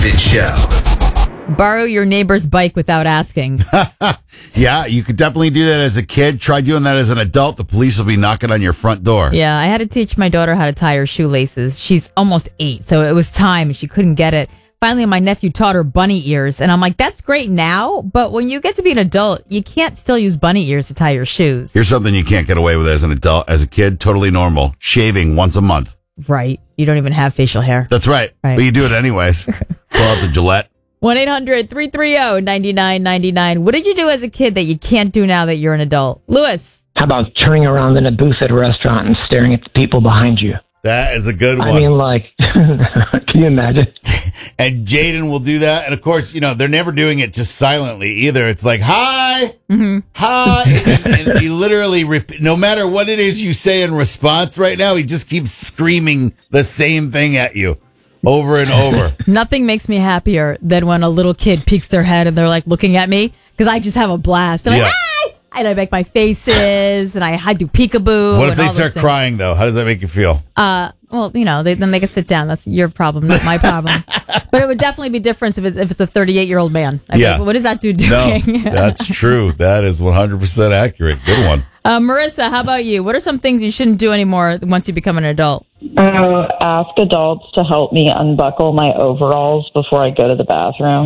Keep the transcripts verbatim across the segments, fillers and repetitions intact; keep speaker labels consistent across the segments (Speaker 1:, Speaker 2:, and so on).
Speaker 1: David Show.
Speaker 2: Borrow your neighbor's bike without asking.
Speaker 3: Yeah, you could definitely do that as a kid. Try doing that as an adult. The police will be knocking on your front door.
Speaker 2: Yeah, I had to teach my daughter how to tie her shoelaces. She's almost eight, so it was time. She couldn't get it. Finally, my nephew taught her bunny ears, and I'm like, that's great now, but when you get to be an adult, you can't still use bunny ears to tie your shoes.
Speaker 3: Here's something you can't get away with as an adult. As a kid, totally normal. Shaving once a month.
Speaker 2: Right. You don't even have facial hair.
Speaker 3: That's right.
Speaker 2: Right.
Speaker 3: But you do it anyways. Pull out the Gillette.
Speaker 2: one eight hundred three three zero nine nine nine nine. What did you do as a kid that you can't do now that you're an adult? Lewis.
Speaker 4: How about turning around in a booth at a restaurant and staring at the people behind you?
Speaker 3: That is a good one.
Speaker 4: I mean, like, can you imagine?
Speaker 3: And Jaden will do that. And of course, you know, they're never doing it just silently either. It's like, hi,
Speaker 2: Mm-hmm.
Speaker 3: hi. And, and he literally, rep- no matter what it is you say in response right now, he just keeps screaming the same thing at you over and over.
Speaker 2: Nothing makes me happier than when a little kid peeks their head and they're like looking at me because I just have a blast. I'm
Speaker 3: Yeah.
Speaker 2: like, hi! And I make my faces and I, I do peekaboo.
Speaker 3: What if
Speaker 2: and
Speaker 3: they
Speaker 2: all those
Speaker 3: start
Speaker 2: things.
Speaker 3: crying, though? How does that make you feel?
Speaker 2: Uh, well, you know, they, then they can sit down. That's your problem, not my problem. But it would definitely be different if it's, if it's a thirty-eight-year-old man. I'd be
Speaker 3: Yeah.
Speaker 2: like, well, what is that dude
Speaker 3: No,
Speaker 2: doing?
Speaker 3: that's true. That is one hundred percent accurate. Good one.
Speaker 2: uh, Marissa, how about you? What are some things you shouldn't do anymore once you become an adult?
Speaker 5: Uh, ask adults to help me unbuckle my overalls before I go to the bathroom.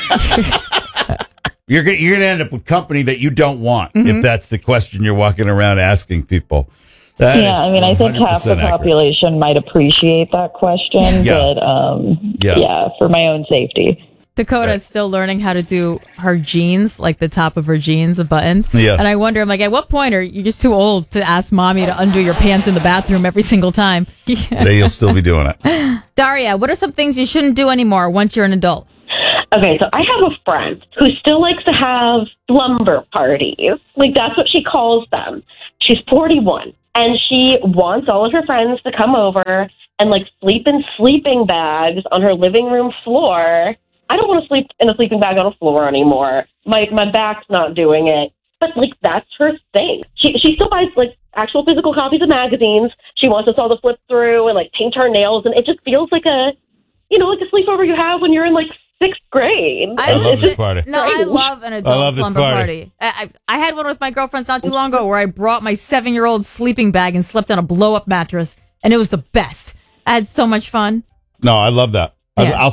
Speaker 3: You're gonna, you're going to end up with company that you don't want
Speaker 2: Mm-hmm.
Speaker 3: if that's the question you're walking around asking people. That
Speaker 5: Yeah,
Speaker 3: is
Speaker 5: I mean, I think half the
Speaker 3: one hundred percent accurate.
Speaker 5: population might appreciate that question,
Speaker 3: Yeah.
Speaker 5: but um,
Speaker 3: Yeah.
Speaker 5: yeah. for my own safety.
Speaker 2: Dakota is still learning how to do her jeans, like the top of her jeans, the buttons.
Speaker 3: Yeah.
Speaker 2: And I wonder, I'm like, at what point are you just too old to ask mommy to undo your pants in the bathroom every single time?
Speaker 3: Today you'll still be doing it.
Speaker 2: Daria, what are some things you shouldn't do anymore once you're an adult?
Speaker 6: Okay, so I have a friend who still likes to have slumber parties. Like, that's what she calls them. She's forty-one, and she wants all of her friends to come over and, like, sleep in sleeping bags on her living room floor. I don't want to sleep in a sleeping bag on a floor anymore. My my back's not doing it. But, like, that's her thing. She she still buys, like, actual physical copies of magazines. She wants us all to flip through and, like, paint her nails. And it just feels like a, you know, like a sleepover you have when you're in, like, sixth grade.
Speaker 3: I love
Speaker 6: It's
Speaker 3: this
Speaker 6: just-
Speaker 3: party.
Speaker 2: No, I love an adult
Speaker 3: I love this
Speaker 2: slumber
Speaker 3: party.
Speaker 2: party. I, I I had one with my girlfriends not too long ago where I brought my seven-year-old sleeping bag and slept on a blow-up mattress, and it was the best. I had so much fun.
Speaker 3: No, I love that.
Speaker 2: Yeah.
Speaker 3: I, I'll